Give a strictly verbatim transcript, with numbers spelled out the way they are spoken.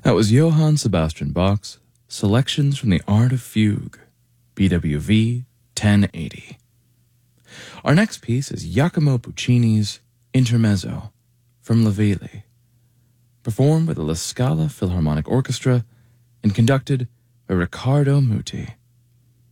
That was Johann Sebastian Bach's Selections from the Art of Fugue, B W V ten eighty. Our next piece is Giacomo Puccini's Intermezzo from Le Vili, performed by the La Scala Philharmonic Orchestra and conducted by Riccardo Muti.